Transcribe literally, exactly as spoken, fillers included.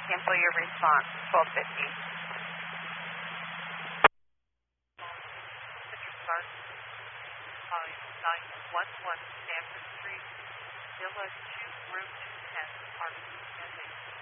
cancel your response, twelve fifty. nine one one Stanford Street, Villa two, Room two ten, Arlington,